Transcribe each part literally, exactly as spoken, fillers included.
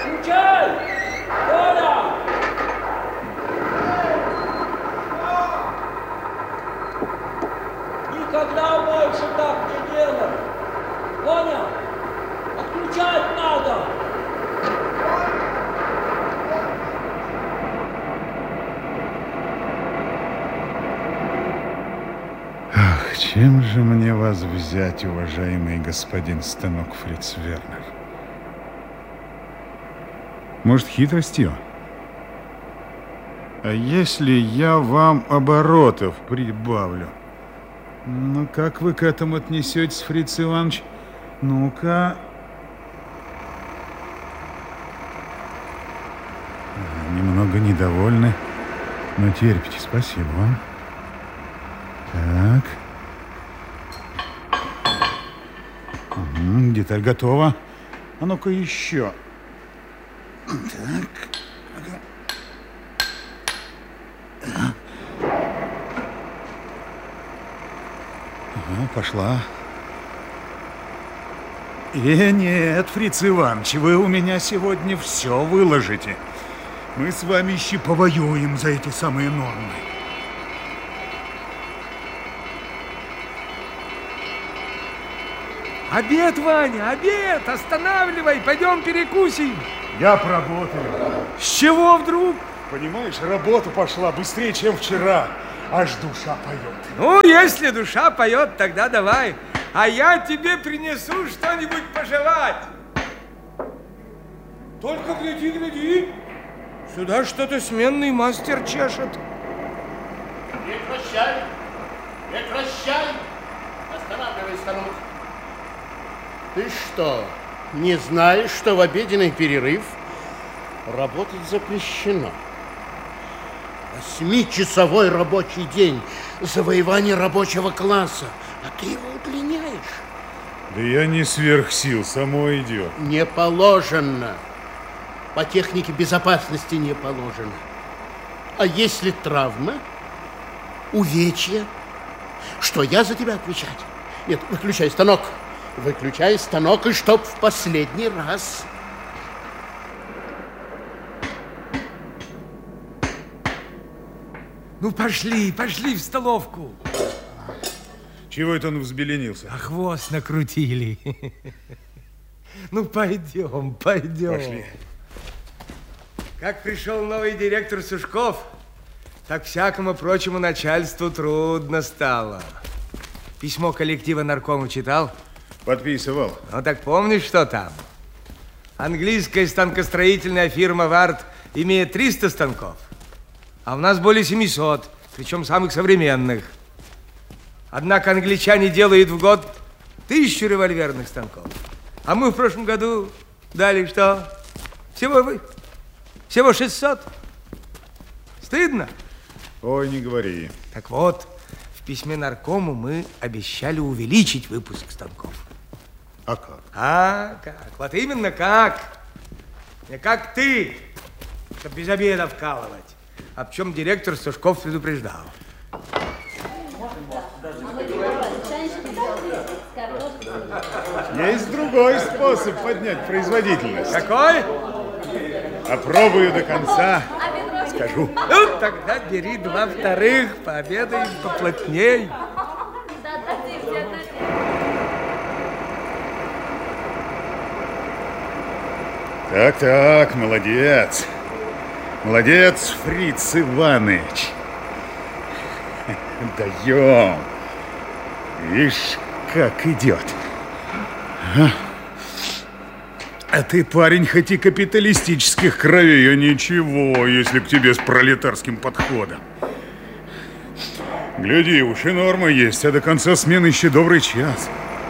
Включай! Коля! Никогда больше так не делай! Понял? Отключать надо! Ах, чем же мне вас взять, уважаемый господин станок Фриц Вернер? Может, хитростью? А если я вам оборотов прибавлю? Ну, как вы к этому отнесетесь, Фриц Иванович? Ну-ка. Немного недовольны, но терпите, спасибо вам. Так. Угу, деталь готова. А ну-ка еще. Так. Ага, пошла. Э, нет, Фриц Иванович, вы у меня сегодня все выложите. Мы с вами еще повоюем за эти самые нормы. Обед, Ваня, обед! Останавливай, пойдем перекусим. Я поработаю. С чего вдруг? Понимаешь, работа пошла быстрее, чем вчера. Аж душа поет. Ну, если душа поет, тогда давай. А я тебе принесу что-нибудь пожевать. Только гляди, гляди. Сюда что-то сменный мастер чешет. Прекращай! Прекращай! Останавливай станок. Ты что, не знаешь, что в обеденный перерыв работать запрещено? Восьмичасовой рабочий день, завоевание рабочего класса, а ты его удлиняешь. Да я не сверх сил, само идет. Не положено. По технике безопасности не положено. А если травма, увечья, что я за тебя отвечать? Нет, выключай станок. Выключай станок, и чтоб в последний раз. Ну, пошли, пошли в столовку. Чего это он взбеленился? А хвост накрутили. Ну, пойдем, пойдем. Пошли. Как пришел новый директор Сушков, так всякому прочему начальству трудно стало. Письмо коллектива наркому читал? Подписывал. Ну, так помнишь, что там? Английская станкостроительная фирма «Варт» имеет триста станков, а у нас более семисот, причем самых современных. Однако англичане делают в год тысячу револьверных станков. А мы в прошлом году дали что? Всего вы? Всего шестьсот? Стыдно? Ой, не говори. Так вот, в письме наркому мы обещали увеличить выпуск станков. А как? А как? Вот именно как. Не как ты, чтоб без обеда вкалывать. Об чем директор Сушков предупреждал. Есть другой способ поднять производительность. Какой? Опробую до конца, скажу. Ну, тогда бери два вторых, пообедаем поплотней. Так, так, молодец. Молодец, Фриц Иваныч. Даем. Видишь, как идет. А? А ты, парень, хоть и капиталистических кровей, а ничего, если к тебе с пролетарским подходом. Гляди, уж и норма есть, а до конца смены еще добрый час.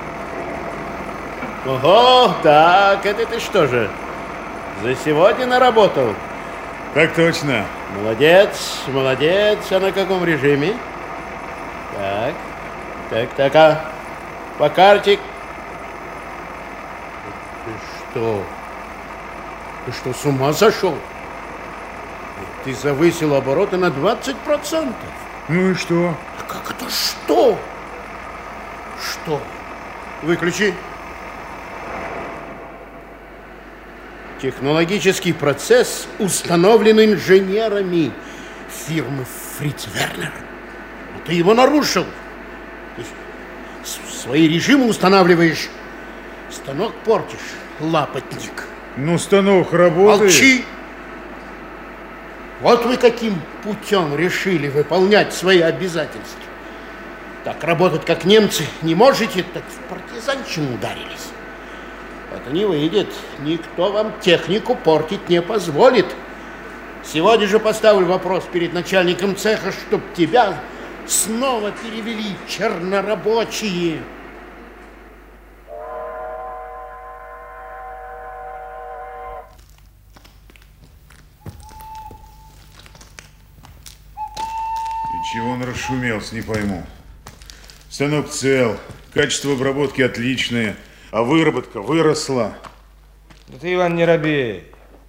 Ого, так, это ты что же, за сегодня наработал? Так точно. Молодец, молодец. А на каком режиме? Так, так, так, а по карте... Ты что? Ты что, с ума сошел? Ты завысил обороты на двадцать процентов. Ну и что? А как это что? Что? Выключи. Технологический процесс установлен инженерами фирмы Фриц Вернер. Но ты его нарушил. Ты свои режимы устанавливаешь, станок портишь, лапотник. Ну, станок работает. Молчи! Вот вы каким путем решили выполнять свои обязательства. Так работать, как немцы, не можете, так в партизанщину ударились. Это не выйдет. Никто вам технику портить не позволит. Сегодня же поставлю вопрос перед начальником цеха, чтоб тебя снова перевели чернорабочие. И чего он расшумелся, не пойму. Станок цел, качество обработки отличное, а выработка выросла. Да ты, Иван, не робей.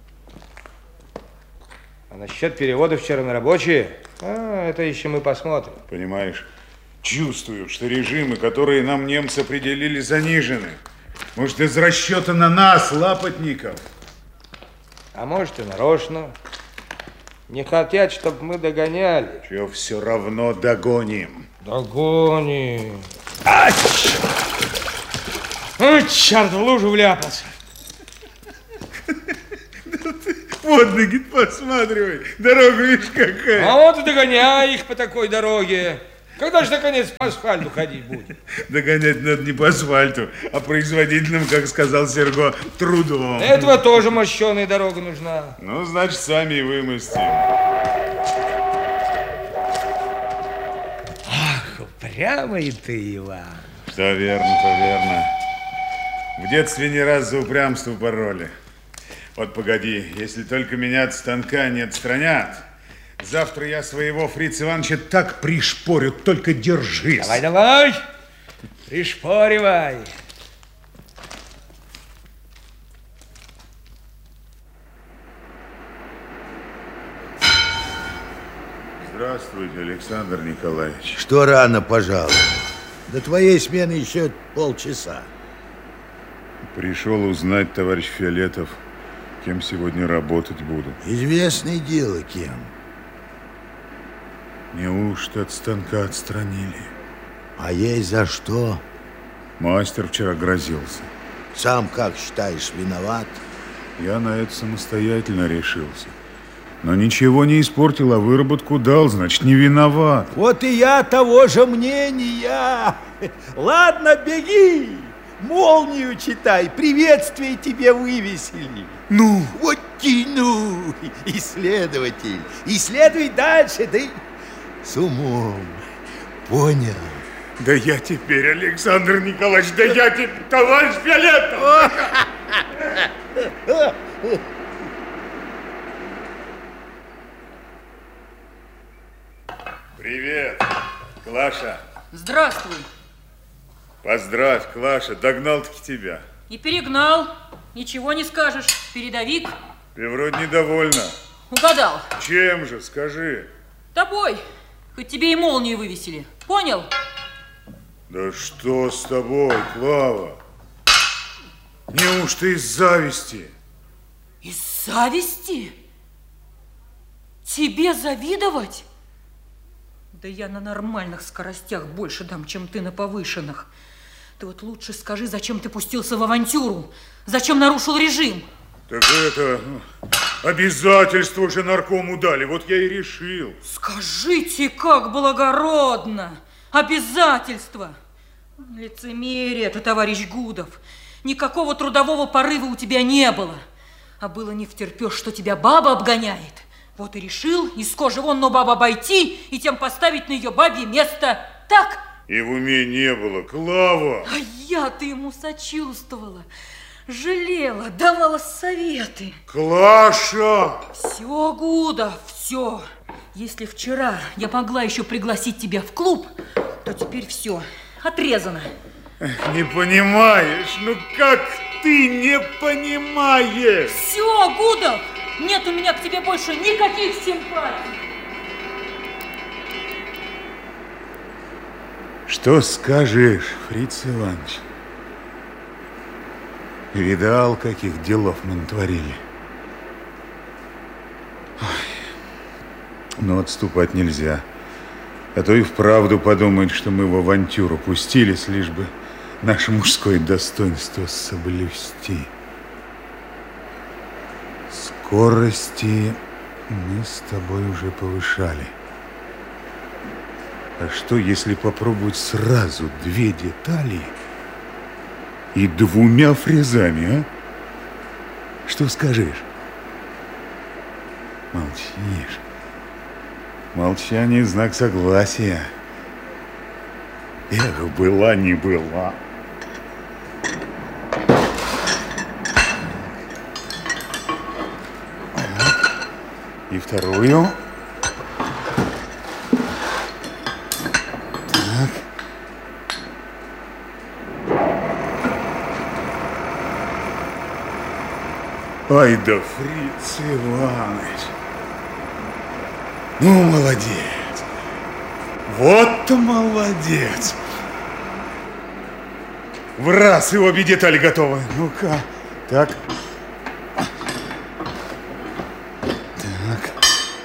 А насчет переводов в чернорабочие, а, это еще мы посмотрим. Понимаешь, чувствую, что режимы, которые нам немцы определили, занижены. Может, из расчета на нас, лапотников. А может, и нарочно. Не хотят, чтобы мы догоняли. Че, все равно догоним. Догоним. Ай! Ой, черт, в лужу вляпался. Под ноги посматривай, дорога видишь какая. А вот и догоняй их по такой дороге. Когда же, наконец, по асфальту ходить будем? Догонять надо не по асфальту, а производительным, как сказал Серго, трудом. Для этого тоже мощеная дорога нужна. Ну, значит, сами и вымостим. Ах, упрямый ты, Иван. Что верно, то верно. В детстве не раз за упрямство пороли. Вот погоди, если только меня от станка не отстранят, завтра я своего Фрица Ивановича так пришпорю, только держись. Давай, давай, пришпоривай. Здравствуйте, Александр Николаевич. Что рано пожаловал? До твоей смены еще полчаса. Пришел узнать, товарищ Фиолетов, кем сегодня работать буду. Известное дело, кем. Неужто от станка отстранили? А ей за что? Мастер вчера грозился. Сам, как считаешь, виноват? Я на это самостоятельно решился. Но ничего не испортил, а выработку дал, значит, не виноват. Вот и я того же мнения. Ладно, беги. Молнию читай, приветствие тебе вывесили. Ну? Вот тяну, исследователь. Исследуй дальше, да и с умом. Понял? Да я теперь, Александр Николаевич, да я теперь, товарищ Фиолетов! Привет, Клаша. Здравствуй. Поздравь, Клаша, догнал-таки тебя. И перегнал. Ничего не скажешь. Передовик. Ты вроде недовольна. Угадал. Чем же, скажи? Тобой. Хоть тебе и молнию вывесили. Понял? Да что с тобой, Клава? Неужто из зависти? Из зависти? Тебе завидовать? Да я на нормальных скоростях больше дам, чем ты на повышенных. Ты вот лучше скажи, зачем ты пустился в авантюру? Зачем нарушил режим? Так это, обязательства же наркому дали, вот я и решил. Скажите, как благородно! Обязательства! Лицемерие это, товарищ Гудов. Никакого трудового порыва у тебя не было. А было не втерпешь, что тебя баба обгоняет. Вот и решил из кожи вон, но бабу обойти и тем поставить на ее бабье место. Так? И в уме не было, Клава. А я-то ему сочувствовала, жалела, давала советы. Клаша! Все, Гудов, все. Если вчера я могла еще пригласить тебя в клуб, то теперь все, отрезано. Не понимаешь, ну как ты не понимаешь? Все, Гудов, нет у меня к тебе больше никаких симпатий. Что скажешь, Фриц Иванович? Видал, каких делов мы натворили? Но отступать нельзя. А то и вправду подумают, что мы в авантюру пустились, лишь бы наше мужское достоинство соблюсти. Скорости мы с тобой уже повышали. А что, если попробовать сразу две детали и двумя фрезами, а? Что скажешь? Молчишь. Молчание — знак согласия. Эх, была не была. И вторую. Так. Ай да Фриц Иванович. Ну, молодец. Вот молодец. В раз и обе детали готовы. Ну-ка. Так. Так.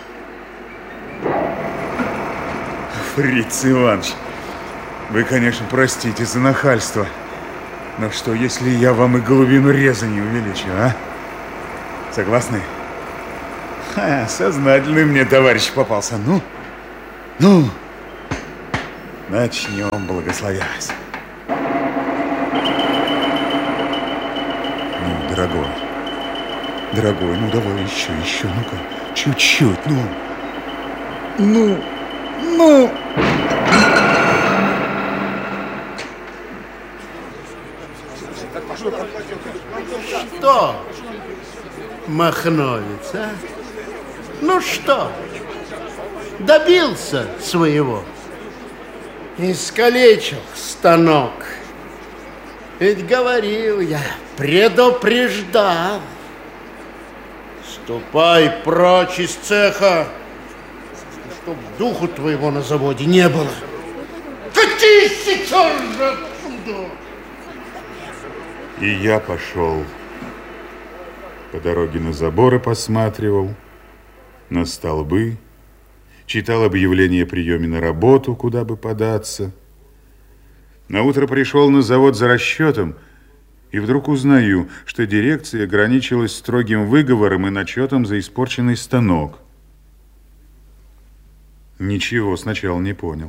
Фриц Иванович, вы, конечно, простите за нахальство. Но что, если я вам и глубину реза не увеличу, а? Согласны? Ха, сознательный мне товарищ попался. Ну, ну, начнем, благословясь. Ну, дорогой, дорогой, ну давай еще, еще, ну-ка, чуть-чуть, ну, ну, ну. Что, махновец, а? Ну что, добился своего? Искалечил станок. Ведь говорил я, предупреждал. Ступай прочь из цеха, чтоб духу твоего на заводе не было. Катись сейчас же отсюда! И я пошел. По дороге на заборы посматривал, на столбы, читал объявление о приеме на работу, куда бы податься. Наутро пришел на завод за расчетом и вдруг узнаю, что дирекция ограничилась строгим выговором и начетом за испорченный станок. Ничего сначала не понял.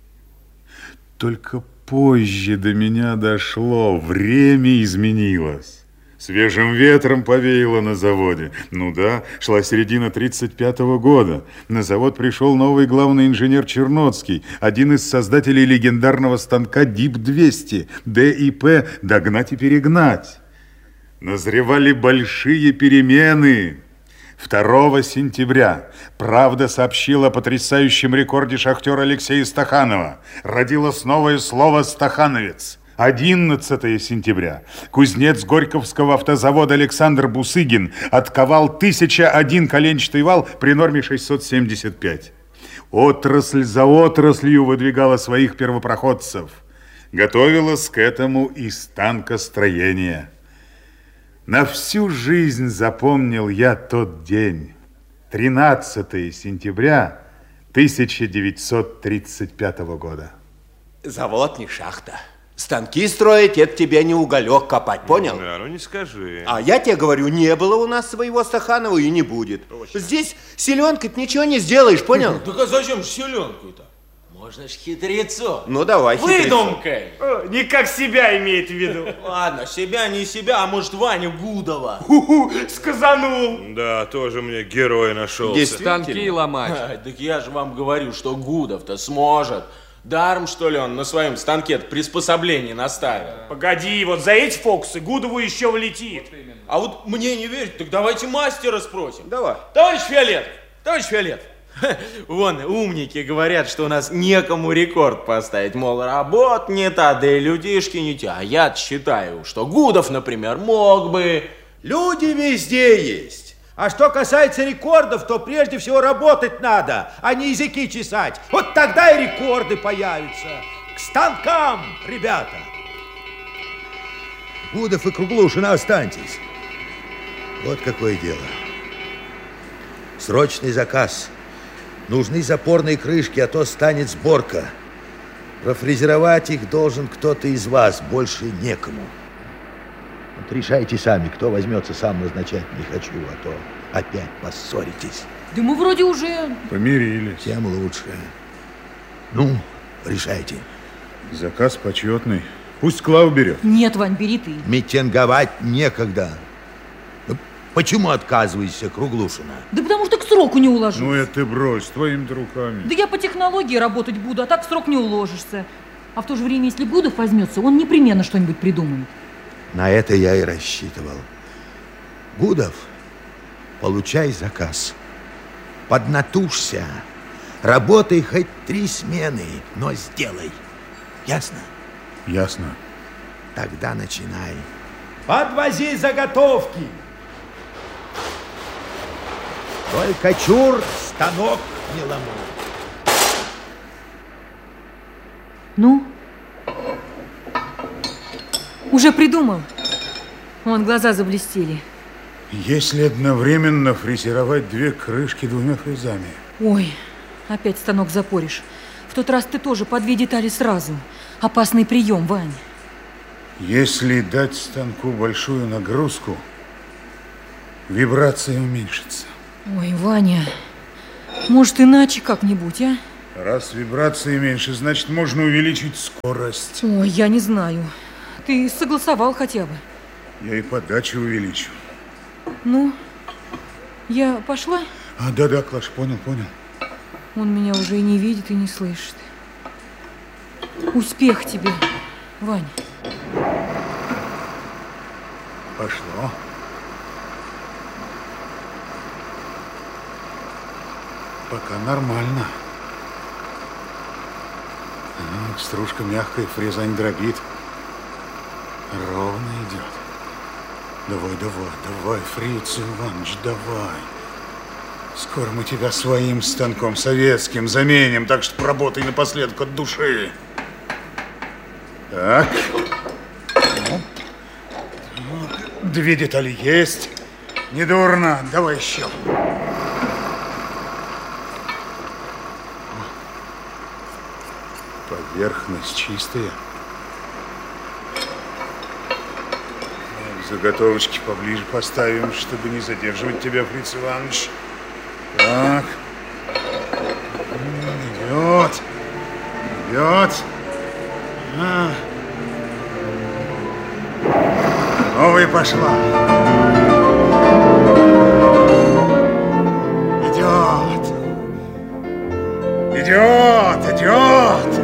Только позже до меня дошло, время изменилось. Свежим ветром повеяло на заводе. Ну да, шла середина тридцать пятого года. На завод пришел новый главный инженер Черноцкий, один из создателей легендарного станка ди и пи двести, Д и П «Догнать и перегнать». Назревали большие перемены. второго сентября «Правда» сообщила о потрясающем рекорде шахтера Алексея Стаханова. Родилось новое слово «стахановец». одиннадцатого сентября кузнец Горьковского автозавода Александр Бусыгин отковал тысяча один коленчатый вал при норме шестьсот семьдесят пять. Отрасль за отраслью выдвигала своих первопроходцев. Готовилось к этому и станкостроение. На всю жизнь запомнил я тот день, тринадцатого сентября тысяча девятьсот тридцать пятого года. Завод не шахта. Станки строить — это тебе не уголек копать, понял? Да, ну не скажи. А я тебе говорю, не было у нас своего Стаханова и не будет. Точно. Здесь селенкой-то ничего не сделаешь, понял? Так а зачем же селенку-то? Можно ж хитрецо. Ну давай, выдумкой. О, не как себя имеет в виду. Ладно, себя не себя, а может Ваню Гудова. Ху-ху, сказанул. Да, тоже мне герой нашелся. Станки ломать. А, так я же вам говорю, что Гудов-то сможет. Даром, что ли, он на своем станке приспособление наставил? Погоди, вот за эти фокусы Гудову еще влетит. Вот а вот мне не верите, так давайте мастера спросим. Давай. Товарищ Фиолетов, товарищ Фиолетов. Вон, умники говорят, что у нас некому рекорд поставить. Мол, работа не та, да и людишки не те. А я считаю, что Гудов, например, мог бы. Люди везде есть. А что касается рекордов, то прежде всего работать надо, а не языки чесать. Вот тогда и рекорды появятся. К станкам, ребята! Гудов и Круглушина, останьтесь. Вот какое дело. Срочный заказ. Нужны запорные крышки, а то станет сборка. Профрезеровать их должен кто-то из вас, больше некому. Вот решайте сами, кто возьмется сам назначать, не хочу, а то опять поссоритесь. Да мы вроде уже... Помирились. Тем лучше. Ну, решайте. Заказ почетный. Пусть Клава берет. Нет, Вань, бери ты. Митинговать некогда. Ну, почему отказываешься, Круглушина? Да потому что к сроку не уложусь. Ну, это ты брось, твоими руками. Да я по технологии работать буду, а так в срок не уложишься. А в то же время, если Гудов возьмется, он непременно что-нибудь придумает. На это я и рассчитывал. Гудов, получай заказ. Поднатужься. Работай хоть три смены, но сделай. Ясно? Ясно. Тогда начинай. Подвози заготовки. Только чур, станок не ломай. Ну? Уже придумал? Вон, глаза заблестели. Если одновременно фрезеровать две крышки двумя фрезами. Ой, опять станок запоришь. В тот раз ты тоже по две детали сразу. Опасный прием, Вань. Если дать станку большую нагрузку, вибрация уменьшится. Ой, Ваня, может, иначе как-нибудь, а? Раз вибрации меньше, значит, можно увеличить скорость. Ой, я не знаю. Ты согласовал хотя бы. Я и подачу увеличу. Ну, я пошла? А, да-да, Клаш, понял, понял. Он меня уже и не видит, и не слышит. Успех тебе, Вань. Пошло. Пока нормально. А, стружка мягкая, фреза не дробит. Ровно идет. Давай, давай, давай, Фриц Иванович, давай. Скоро мы тебя своим станком советским заменим, так что поработай напоследок от души. Так. Ну. Две детали есть. Недурно. Давай еще. Поверхность чистая. Заготовочки поближе поставим, чтобы не задерживать тебя, Фриц Иванович. Так. Идет. Идет. А. Новая пошла. Идет. Идет, идет.